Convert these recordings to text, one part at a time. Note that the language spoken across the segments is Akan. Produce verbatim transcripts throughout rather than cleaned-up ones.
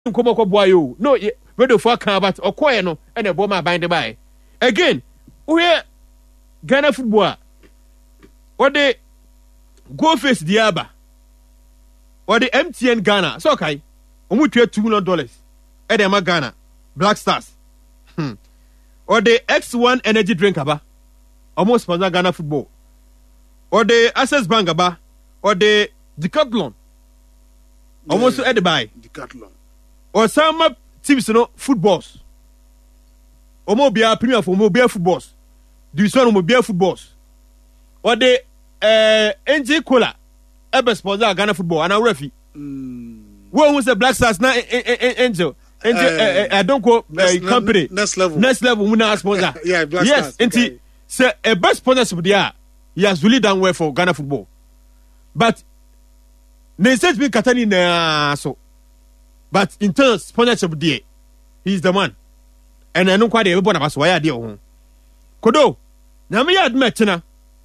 nkomo ko boy o no radio for kan about okoye no e na bo ma bind by again we Ghana football what the go face diaba or the M T N Ghana so okay omu twa two million dollars e dey ma Ghana Black Stars hmm or the X one energy drink aba almost sponsor Ghana football or the Access Bank aba or the Decathlon almost yeah, at the buy Decathlon or some teams no footballs omo bia premier for omo bia footballs division omo bia footballs or the uh N J Cola ebe sponsor Ghana football and referee mm. Who was the Black Stars na Angel Angel I don't go company next level next level we na sponsor yeah Black yes Stars enti say a best sponsorship there he has really done well for Ghana football but they said me Katani na so but in terms of sponsorship there he is the man and I know quite everybody about why idea ho kodo na me admit na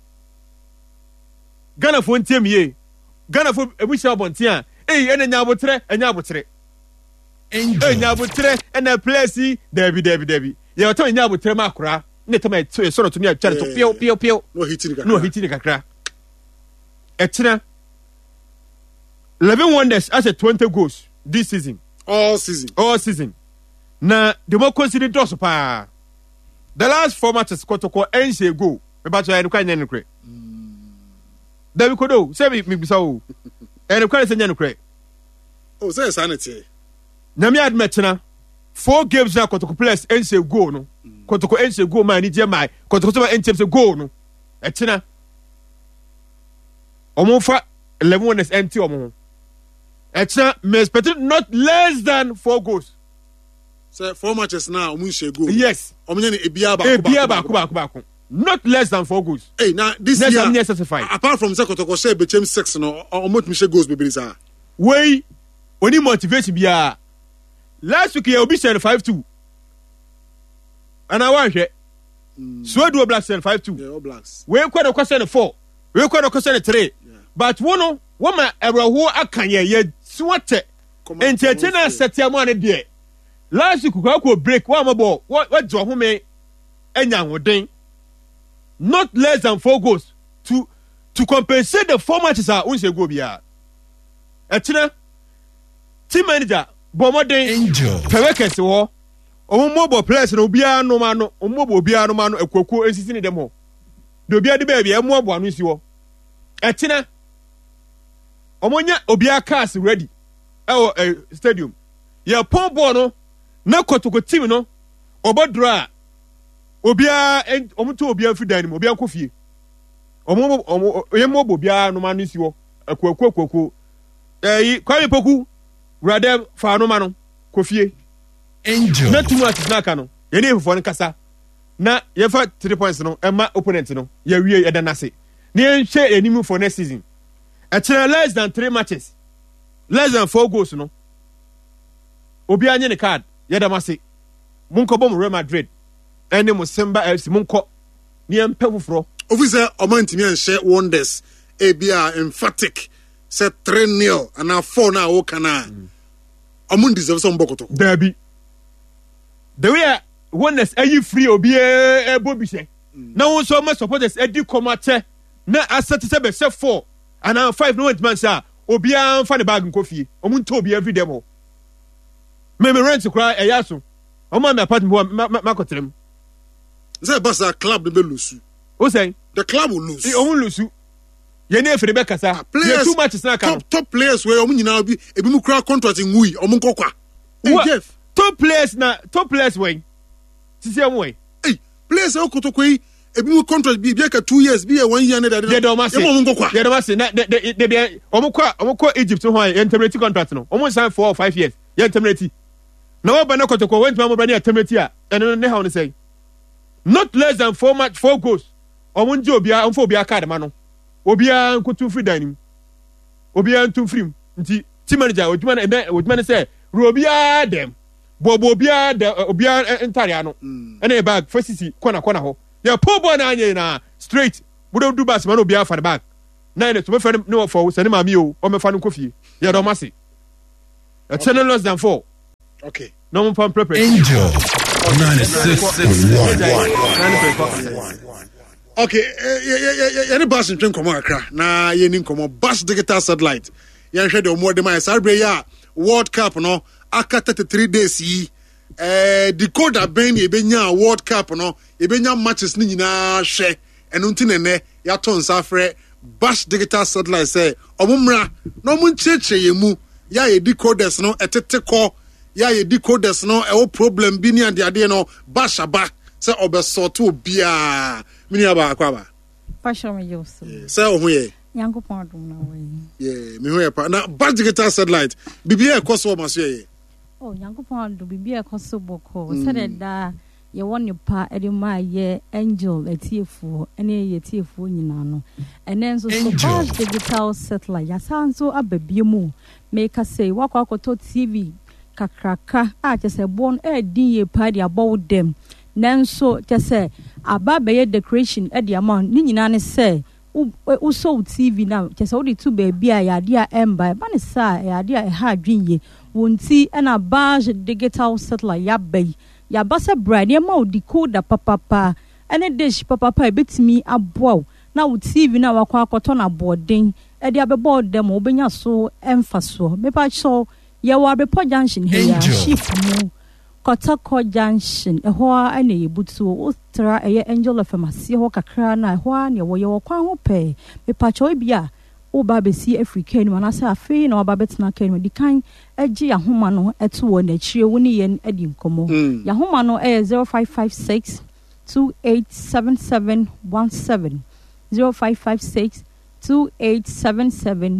Ghana for ntiem ye Ghana for ebusia bontia eh enya nyabotre enya abotre enya nyabotre ena place Debbie Debbie Debbie ye oto enya abotre makora ne tema e soro to me atware to pio pio pio no hitini kakra no hitini kakra etina eleven wonders as a twenty goals this season all season all season na the more considered dos pa the last four matches kotoko ense go me ba to ya nukwa nya nukre David Kodo say me me bisa o e nukwa se nya nukre oh say sanity na me admit na four games na kotoko players ense go no kotoko ense go man ni je mai kotoko so ense go no etina omo fa eleven wonders empty omo etina me expect not less than four goals. So four matches now, we should go. Yes. Not less than four goals. Hey, now this less year, necessified. Apart from Sekotoko, say became six, no, or much Michelle goals, baby. Way only motivation be a last week you be saying five two, and I want it. So do a black saying five two. Yeah, all blacks. We quite a question four. We quite a question three. But one, woman, ever who I can ye swat it. And Tina set your money there. Last week, we could break one more. What what draw home and young would think not less than four goals to to compensate the four matches are only go beyond. Etina team manager Bomodin Angel Pewekes war or mobile players no bia no man or mobile bia no man a cocoa and sitting them all. Do be the baby a more one with you. Etina Omonya Obia cars ready. Our uh, stadium. Ya pon bono na kotoko team no obodra obia omuto obia fidan mo obia kofie omo omo yemo obia no manu siwo akwaku akwaku eh kwame poku brother fa no manu kofie Angel na too much na ka no ye ne efofo nkasa na ye fa three points no ema opponent no ye wie ye danase na ye hwe enimu for next season at less than three matches less than four goals no obi anye ne card yeda mase munko bom Real Madrid ene mo Simba F C munko ne empe foforo officer omantimi en share wonders e bia emphatic say three nil and now four na wo kana omun deserve some bokoto dabi the way wonders ayi free obi e bobi se na won so ma supporters edi komate na asset se be se four and now five no want man say obi an fa ne bag nkofie omun to obi every day mo me me rent cry e yaso o ma me apartment ma kotrem say bossa club de be lose o say the club will lose e o mun lose ye ne efere be kasa ye too much na ka top top players we o mun nyina bi ebi mu kra contract ngui o mun kokwa Jeff top players na top players we sisi am we eh players o kotokoi ebi mu contract bi bi ka two years bi one year na de de o ma say e mo mun kokwa de de ma say na de de de o mu kwa o mu kwa Egypt ho an intermediate contract no o mu sign for five years ye intermediate na wa bana kotoko went to bani atemeti a eno ne ha on say not less than four match four goals omun je obia onfo obia card ma no obia nkutu free dining obia ntu free nti team manager oduma na ebe oduma ne say robia dem bobo obia de obia entare ano ena e bag fasisi kona kona ho ya po bo na anye na straight budo du bas ma no obia fa the bag na ene to me fa no for sene ma mi o o me fa no kofie ya do ma se a channel less than four Okay. No one from prepare. Angel ninety-six point one. Okay, yeah, the bus in Trincomo Accra. Na ye ninkomo bus digital satellite. Yan shade o more de my Sabre ya World Cup no aka thirty-three days yi. Eh decoder ben ye benya World Cup no ye benya matches ni nyina hwe. Enu ntinene ya ton safre bus digital satellite say omumra no mun cheche ye mu ya ye decoders no etete ko ya ye decoders no e o problem bi ni ade ade no bashaba say obesoto bia mini aba akwaba fashion me yoso say ohun ye yankopon adom na we yeah me hu ye pa na bus digital satellite bibia e koso maso ye oh yankopon adom bibia e koso boko say da ye won pa e de ma ye angel etiefu ene ye etiefu nyina no ene nso so bus digital satellite ya sanso ababie mu make say wakwa akoto tv kakraka a chese bon e din ye pa de about them nanso chese aba be ye decoration e de amount ni nyina ne say u so tv na chese wo de tu baby a ya de a emba ba ne sa ya de a ha adwinye wonti e na bus digital satellite ya bay ya basa brand ye ma decoder papa ene dish papa e betimi aboa na wo tv na wakwa akoto na boarding e de abebo dem obenya so emfa so me pa so ye wa bepo junction here ship mu Kotoko junction e ho a na yebutu ultra e angel of famasi ho kakra na ho a na wo ye wo kwan ho pe me pa cho bia o ba be si africa ni na sa afi na oba betena kan di kan agi ya homa no eto wo na chire wo ni yen adi nkomo ya homa no e zero five five six two eight seven seven one seven zero five five six two eight seven seven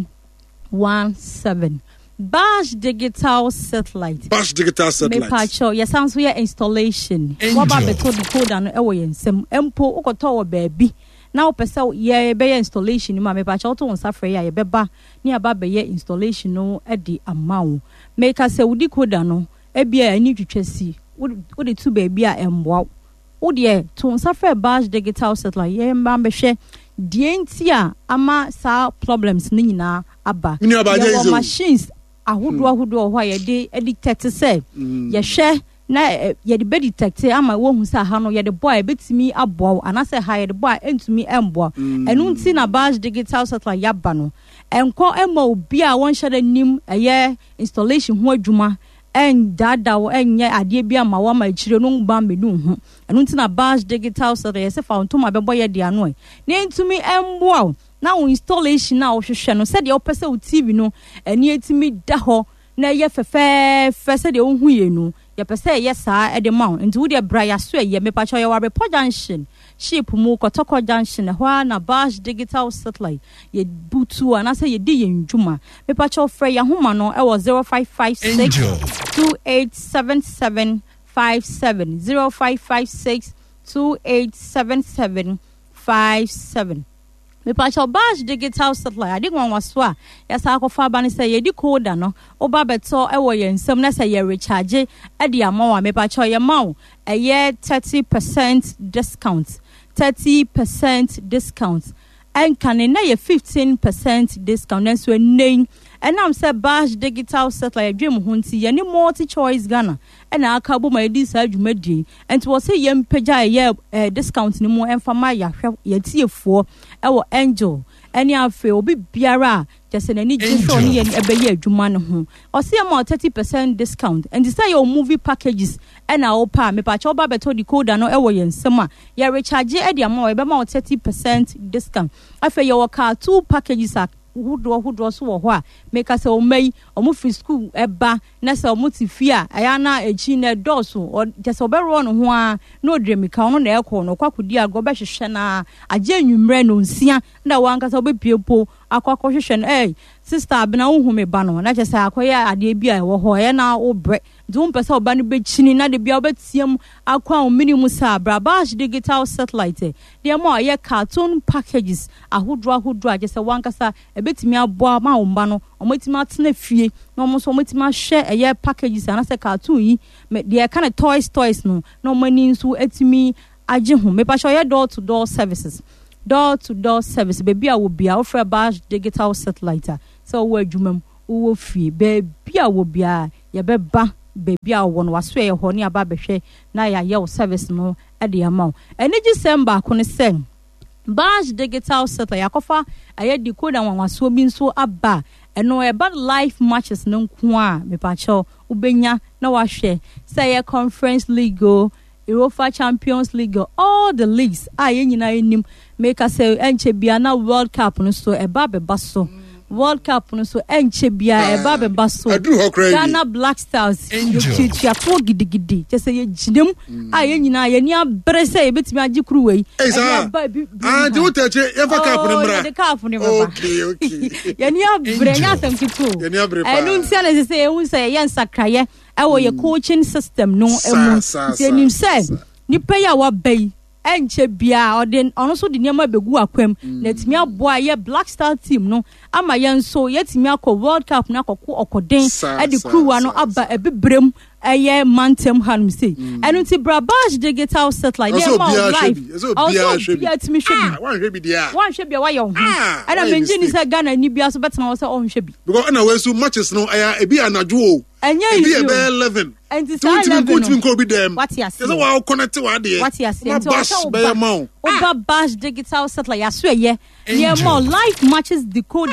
one seven Bash digital satellite. Bash digital satellite. Me pacho, ya sounds we installation. What about beto decoder no ewo yensem. Empo ukoto wo baby. Na opese ye be installation ma me pacho to won safre ya ye beba ni aba be ye installation no e di amawo. Make us say wo decoder no e bia ani twetwasi. Wo de tu baby a emboa. Wo de to won safre bash digital satellite ye mba behwe die ntia ama sa problems ni nyina aba. Ni aba je machines ahodo ahodo ho ye de detect say ye hwe na ye de be detect ama wo hu sa ha no ye de boy betimi abo ana say ha ye de boy entumi embo enu nti na bash digital satellite yaba no enko ema obi a won hye nim eye installation ho adwuma en dada wo enye ade bia ma wa ma chire no ba menu hu enu nti na bash digital satellite se fa onto ma be boy de ano ne entumi embo na wo installation na wo hwehwe no se de opese wo tv no eni etimi da ho na ye fefe fe se de wo hu ye no ye pese ye sa e de ma nti wo de bra ya so ye me pa cho ye wa be junction ship mu Kotoko junction ho na bash digital satellite ye butu ana se ye di ye ndwuma me pa cho frɛ ya homa no e wo zero five five six two eight seven seven five seven zero five five six two eight seven seven five seven. Me pacho bash digital satellite adi gwan waso a yesa akofa ba ne say ye decoder no oba beto e wo ye nsem na say ye recharge e di amawa me pacho ye mawo e ye thirty percent discount thirty percent discount and can na ye fifteen percent discount and so name and am say bash digital satellite dream hunti ye ni multi choice Ghana and aka bo my di sa dwumadi and was say ye mpagya ye discount ni mo emfa ma ya hwe ye tiefo e wo angel any afa obi biara just na ni gisho ni ye ebeye adwuma ne ho o say am thirty percent discount and say your movie packages and na opa me pa cha oba beto decoder no e wo ye nsem a ye recharge e de am o be ma thirty percent discount afa ye wo car two packages a hudo hudo so wo ho a make us o mai o mu fi school eba na se o mu ti fi a aya na echi na doso o just obero no ho a no dremika no na ekọ no kwakodi ago be hwehwe na age anwumre no nsia na wanka se obepiepo akwakọ hwehwe no eh sister abena wo hu me ba no na je se akoya ade bi a wo ho e na wo bre dum pese oba no be chini na de bia obetiem akwa o minimum sa bra bash digital satellite de mo aye cartoon packages ahodo ahodo age se wanka sa ebetimi aboa ma omba no omotima tena fie na omo so omotima hwe eye packages ana se cartoon yi de kind of toys toys no na omani nso etimi age ho me pa sho ye door to door services door to door service baby a wo bia offer bash digital satellite so wo adwumam wo fie baby a wo bia ye beba baby a wo no waso ye ho ne aba behwe na ya ye service no e de ama. Eni December ko ne sen Bash Digital Satellite yakofa aye decoder wanwaso bi nso aba eno e bad life matches no nko a me pa cho ubenya na wahwe say ye Conference League UEFA Champions League all the leagues aye nyina enim make us say enche bia na World Cup no so e ba be baso World Cup no so enche bia e ba be baso Ghana Black Stars chi chi ato gidigidi je say ye ginem aye nyina ye ni abrese e betimi agi kru wei ah do teche e fa cup no mra the cup no baba okay okay ye ni abre nya tam kitu ye ni abre pa enu ntia le say e hu say ye nsakraye e wo ye coaching system no emu se nim say ni pay ya wa bay enche bia odin ono so de niam abegu akwam na timi aboa ye Black Star team no ama ye nso ye timi akọ World Cup na akọ okoden e de crew no aba ebibrem eye mantem hanum say enu ti Bash Digital Satellite dey ma live also bia timi hwebi wan hwebi dia wan hwebi wa ye ho ana menji ni say Ghana ni bia so betena wo say on hwebi because na we so matches no aya ebi anadwo enye ebi e eleven and this eleven no ko bi dem what you say so wa connect wa de what you say so be ma Oba Bash Digital Satellite yaso ye ye more live matches decoder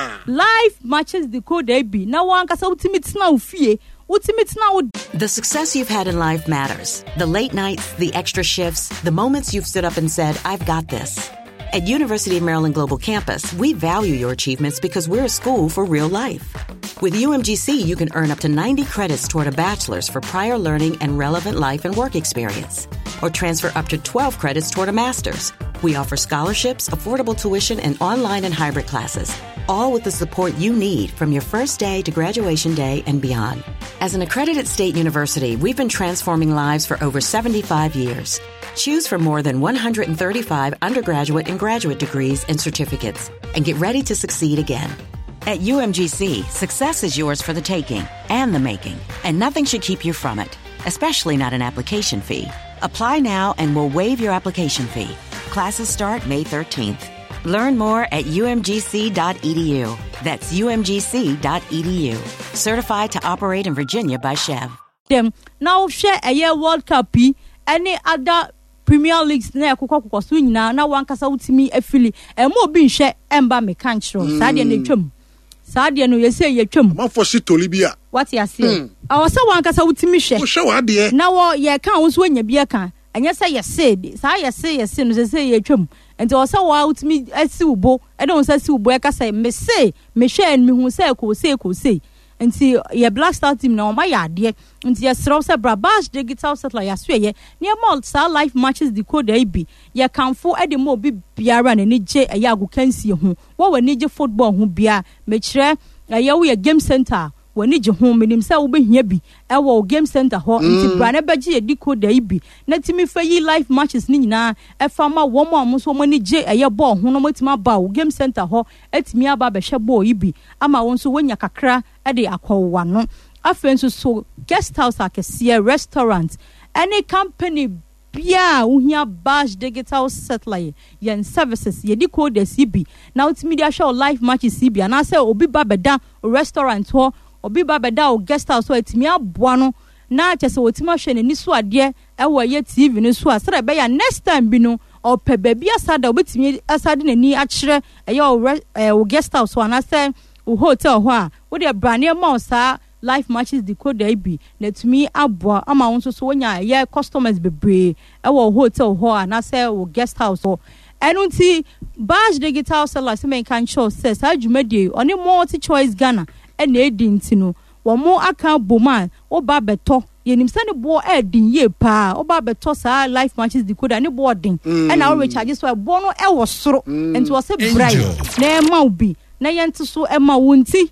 live matches decoder bi na wan kasa ultimate na ufie ultimate na. The success you've had in life matters. The late nights, the extra shifts, the moments you've stood up and said, I've got this. At University of Maryland Global Campus, we value your achievements because we're a school for real life. With U M G C, you can earn up to ninety credits toward a bachelor's for prior learning and relevant life and work experience, or transfer up to twelve credits toward a master's. We offer scholarships, affordable tuition, and online and hybrid classes, all with the support you need from your first day to graduation day and beyond. As an accredited state university, we've been transforming lives for over seventy-five years. Choose from more than one hundred thirty-five undergraduate and graduate degrees and certificates, and get ready to succeed again. At U M G C, success is yours for the taking and the making, and nothing should keep you from it, especially not an application fee. Apply now and we'll waive your application fee. Classes start May thirteenth. Learn more at U M G C dot E D U. That's U M G C dot E D U. Certified to operate in Virginia by Chev. Them now share a year World Cup, any other Premier Leagues na akokɔ kokɔ so nyina na wankasa wutimi afili e mo bi nhwɛ emba me kanchro saa de na twam saa de no yɛsɛ yɛtwam ma fo si tolibia what you say awo sɛ wankasa wutimi hwɛ o hwɛ wa de na wo yɛ kan wo so anya bi aka anya sɛ yɛsɛ de saa yɛsɛ yɛsɛ no sɛ yɛtwam enti wo sɛ wa wutimi asi ubo e de wo sɛ asi ubo e ka sɛ me se me hwɛ en me hu sɛ ko se ko se nti ye Black Star team na o ma ya ade nti ye srɔw sɛ Bash Digital Satellite yaso ye ne ma sa live matches decoder bi ye kanfo e de mo bi biara na ne gye e ya agokansie ho wo wani gye football ho bia me kyerɛ ye wo ye game center wani gye ho menim sɛ wo behia bi e wo game center ho nti bra na begye ye decoder bi na timi fa yi live matches ni nyina e fa ma wo mo mo so mo ni gye e ye ball ho no motima ba wo game center ho etimi aba be hwɛ ball yi bi ama wo nso wonya kakra e de akɔwa no afenso so guest house akɛseɛ restaurant any company bia uhia Bash Digital Satellite yen services ye decoder C B na ultimate dia show live matches C B na say obi ba beda restaurant ho obi ba beda o guest house ho etimi aboa no na kyese otima hwe ne niso ade e wo ye T V no so asere be ya next time bi no o pe baabi asada obetimi asade nani akyere e ye o guest house ho na say o hotel ho a wo de brane ma sa live matches decoder bi na tumi aboa ama won so so wonya ye customers bebre e wo hotel ho a na say o guest house ho enu nti Bash Digital Satellite se men kan show says adwumade oni multi choice Ghana e na edi ntino wo mo aka boma wo ba beto yenim se ne bo e din ye pa wo ba beto sa live matches decoder ne bo din e na wo recharge so bo no e wo soro enti wo se bright na e ma obi na yente so e ma wonti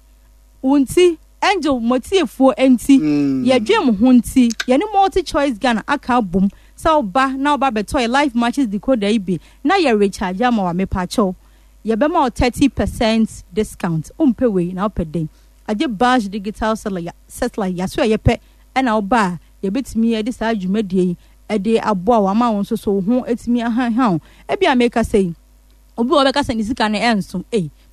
wonti Angel motiefo enti ye dwem ho nti ye ne multi choice Ghana aka bom sa oba na oba beto e live matches decoder ibi na ye recharge ama wa me pacho ye be ma thirty percent discount umpe we na opeden age Bash Digital Satellite ya so ye pe e na oba ye betimi e de sa adwumadie e de aboa wa ma won so so ho etimi ahan han e bia make say obi obeka say ni sika na enso eh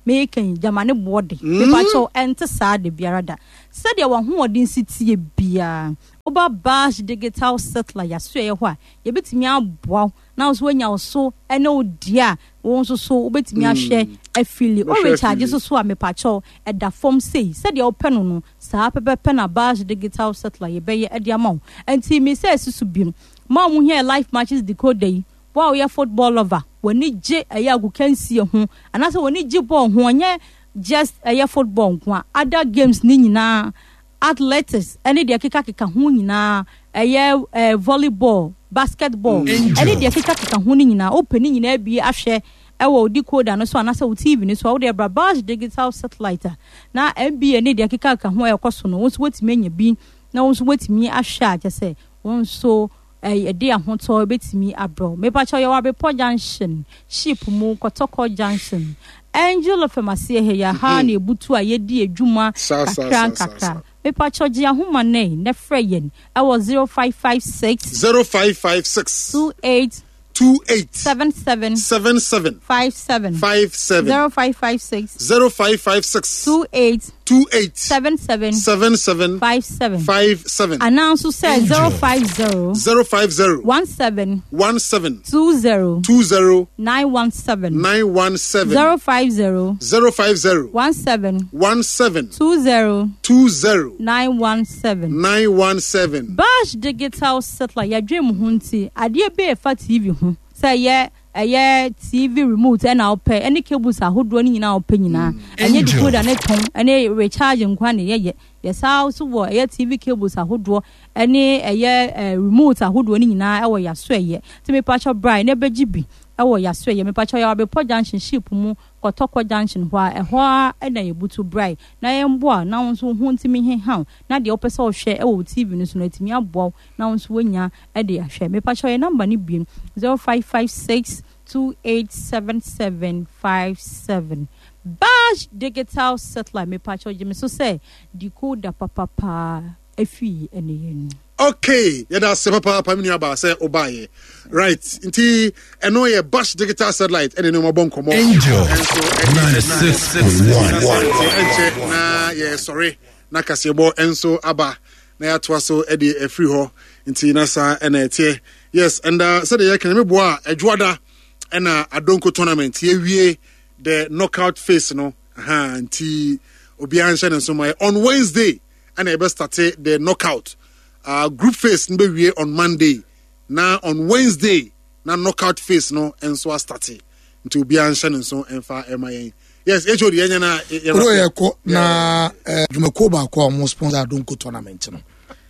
me kan jamane body me pa cho ente saa de biara da said ya wa hoodin sitie bia oba Bash Digital Settler ya so ye ho a ye betimi aboa na so anya so ene odia won so so obetimi ahwe afili o recharge so so a me pa cho e da form sei said ya open no no saa pepe na Bash Digital Settler ye be ye edia ma enti me say susu bi ma mu here life matches decode yi wow ya football lover woni je aya gu kansi ho anase woni je ball ho onye just aya football nko other games ni nyina athletics any de keka keka ho nyina aya volleyball basketball any de keka keka ho nyina open nyina bi ahwe ewo decoder no so anase wo T V ni so wo de Bash Digital Satellite na M B A ni de keka keka ho ekoso no wo so wetimi anya bi na wo so wetimi ahwe a se won so eh dey ahonto betimi abro me pa cho ya wabe po junction ship mu Kotoko junction Angel of Masia he ya ha na ebutu a yedi adwuma kakra kakra me pa cho ji ahoma nei na freyen I was zero five five six zero five five six two eight two eight seven seven seven seven five seven five seven zero five five six zero five five six two eight two eight seven seven seven seven five seven five seven announce say zero five zero zero five zero one seven one seven two zero two zero nine one seven nine one seven zero five zero zero five zero one seven one seven two zero two zero nine one seven nine one seven. Bash Digital Settler ya dream hunti ade be e fa T V hu say ye eye T V remote and na ope any cables ahodo ni nyina ope nyina enye decoder na ton ene recharge nkwa ne ye ye sa so wo eye T V cables ahodo ene eye remote ahodo ni nyina e wo ya so eye ti me patcho brian e beji bi e wo ya so eye me patcho ya be po junction ship mu Kotoko junction hwa e hwa e na ye butu brian na ye mbo na won so hu ntimi he ha na de opese o hwe e wo T V no so na timi abo na won so wonya e de ahwe me patcho ye number ni bi zero five five six two eight seven seven five seven Bash Digital Settler me patcho je me so say decoder papa pa efi ene yen. Okay, yeah, that's papa papa mini aba say obaye. Right. Nti eno ye Bash Digital Satellite ene no mabon komo. Angel ninety-six point one. Na yeah, sorry. Na kasebo enso aba na ya toa so e de free ho. Nti na sa ene tie. Yes, and uh said ye kan me boa adwoada ena Adonko tournament ye wie the knockout phase no. Aha, nti obi answer so my on Wednesday and I best start the knockout. Uh, group phase nbe wie on Monday. Now on Wednesday, na knockout phase no enso start. Nti obi answer so enfa emayen. Yes, H O D enya na Ro yeko na dwumako ba ko mo sponsor Adonko tournament no.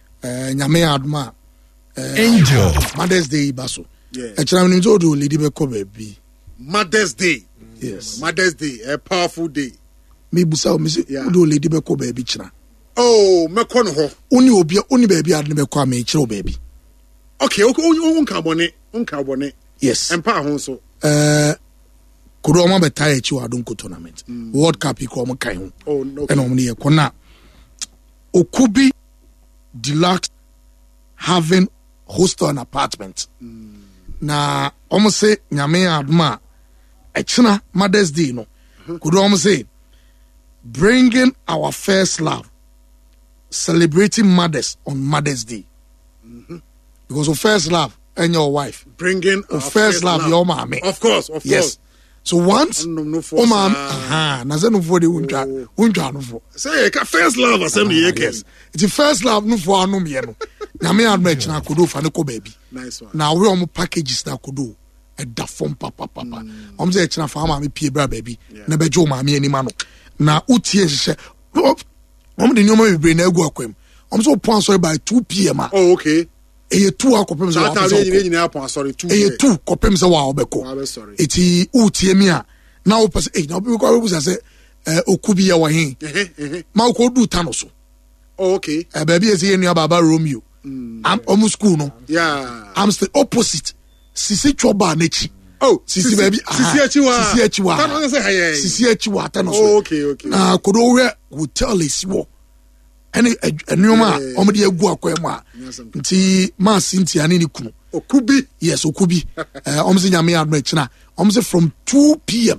Eh nyame aduma Angel Mother's Day baso. Yeah. E kira nim zo do lady be ko ba bi. Mother's Day. Yes. Mother's Day, a powerful day. Me busa o me se do lady be ko ba bi kira. Oh, me kono ho. Oni obi oni ba bi adne be ko am e kira o ba bi. Okay, okay, un ka bone, un ka bone. Yes. Empa ho so. Eh kudo ma beta e chi wa Adonko tournament. Mm. World Cup ko mo kan ho. Oh, no. Okay. E no mo ne ko na Okubi Deluxe having hostel an apartment. Mm. Na almost say nyame aduma echina Mother's Day no. Mm-hmm. Could almost say bringing our first love, celebrating mothers on Mother's Day. Mm-hmm. Because of first love and your wife. Bringing our first, first love, love your mommy. Of course, of yes. course. So once, no, no oh mom, aha, na zeno for the unja, unja no for. Say, first love assembly yes. It's the first love no for no me no. Na me admit na kudo fa ne ko baby. Nice one. Na we omo packages na kudo. E da form papa papa. Om say china fa ma me pie bra baby. Na bejo ma me anima no. Na utie hye. Om de nyoma be na egu akwam. Om so pon sorry by two p.m. Oh okay. Eye two akopem so wa so. Eye nyina pon sorry two. Eye two kopem so wa obeko. Sorry. Eti utie me a na wo pese eh na obi ko abusa say eh okubi ya wa hin. Ma ko du tano so. Oh okay. Eh baby e say enu baba Romeo. Mm. I'm almost school no. Yeah. I'm still opposite. Sisi choba nechi. Oh, sisi baby. Sisi achiwa. Sisi achiwa. Tano say haye. Sisi achiwa tano so. Oh, okay, okay. Na kodo we hotel is wo. Any enuma omde agu akwam a. Nti ma Cynthia ni kunu. Okubi. Yes, Okubi. Eh omse nyame adma china. Omse from two p.m.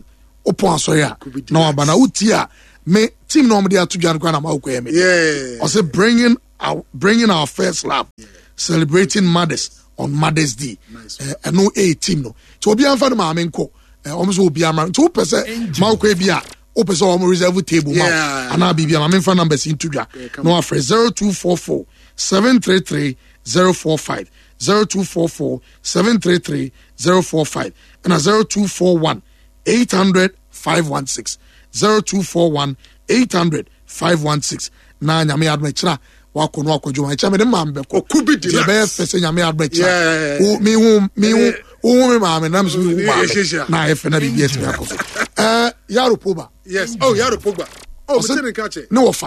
opo asoya na waba na uti a me team no mde atu dwan kwa na ma ukwe me yeah I say bringing our bringing our first lap yeah. Celebrating mothers on Mother's Day nice. uh, no a team no to obi anfa no ma menko almost obi amra to pese ma ukwe bia o pese o reserve table ma ana bibia ma menfa numbers into dwa no afre zero two four four seven three three zero four five zero two four four seven three three zero four five and a zero two four one eight hundred five one six zero two four one eight hundred five one six na nyame admechra wako no akwadwo ma chama de mambe ko kubi di be fese nyame admechra o me hu me hu o me ma me nam so hu ba na efe na bibia ti akoso eh yaro poba yes oh yaro poba oh me tell catch ne wofa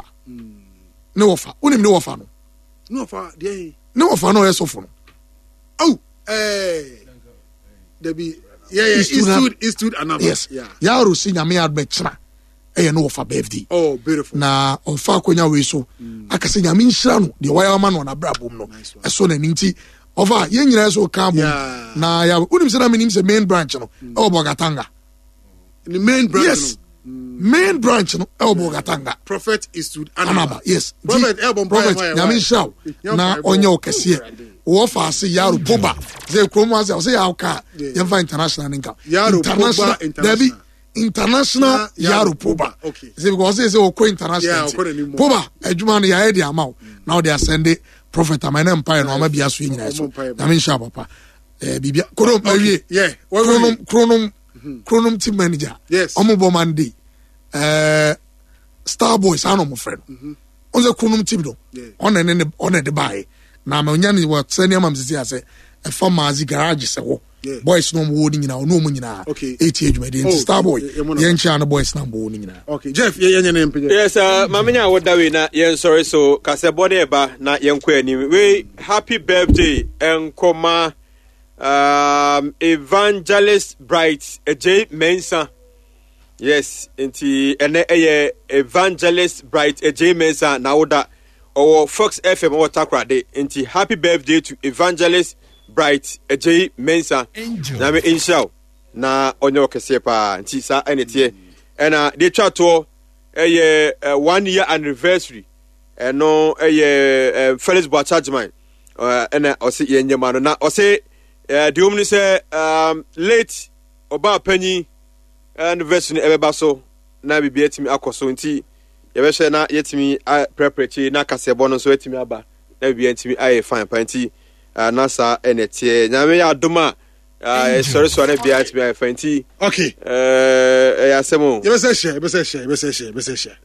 ne wofa unim ne wofa no ne wofa de ne wofa no yesofo no oh eh Debbie yeah yeah Eastwood Eastwood another yes yeah yaro si nyame admechra eh no wofa birthday oh beautiful na ofa akonya we so akase nyame nhira no de waya ma no na brabom no eso na ninti ofa ye nyira so ka bom na ya unim se na menim se main branch no e obogatanga the main branch yes main branch no e obogatanga Prophet Eastwood Anaba yes Prophet Elbon Prophet nyame nhira na onye okese wo fa se yaro poba ze kromo ase se ya ka yemfa international nka international international international yaro poba okay say because say o ko international poba adwuma no ya e dia mawo now they send Prophet Amana Empire no ma bia so nyina so na me nsha papa eh bibia kronom awie yeah kronom kronom kronom team manager yes omo bo mande eh Star Boys ano mo friend on the kronom team do on en on the buy na ma nya ni what senior mam sisi ase e fa mazi garage se wo boys no mo ni nyina no mo nyina eighty age me Star Boy yen cha no boys na mo ni nyina okay Jeff ye yen yen mpje yes uh mamenya wo dawe na yen sorry so kase body eba na yen kwa ni we happy birthday enkoma um Evangelist Bright Ej Mensa yes enti ene eye Evangelist Bright Ej Mensa na woda or Fox F M or Takrade enti happy birthday to Evangelist Bright Ej Mensa na me inshallah na onyo kese pa nti sa enetie ena de twato eye one year anniversary eno eye Felix Boachajman ena osi yenyema no na osi the omni say um late oba panyi anniversary ebeba so na bibia timi akoso nti yebehwe na yetimi preparatory na kasebo no so yetimi aba na bibia timi aye fine panti na sa enetie nyame ya adoma eh sorry so na bibia timi aye fanti okay eh ya semo yebese share yebese share yebese share yebese share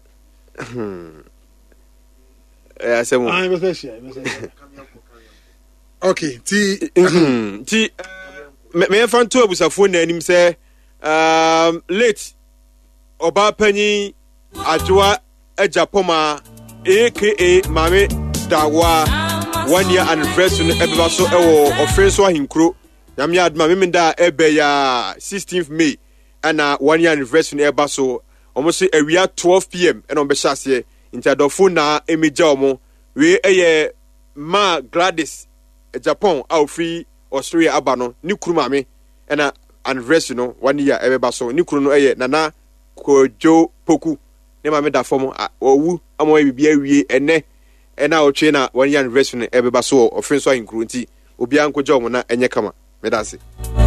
eh semo ah yebese share yebese share okay ti ti me me fanto abusafo na anim say um late oba panyi Ajwa Ejapoma aka Mame Dawa one year anniversary ebeba so ewo ofenso ahinkro nyame adma memenda ebe ya sixteenth May ana one year anniversary eba so almost awia twelve p m ena be hyase intadofo na emeja omo we eye ma Gladys Japan out free Australia aba no ni kuru mame ena anniversary no one year ebeba so ni kuru no eye nana Kojo Poku ne mame da fomo owu amo bibia wie ene ena otwe na one year anniversary ebeba so ofenso ahinkro nti obi ankoja omo na enye kama medase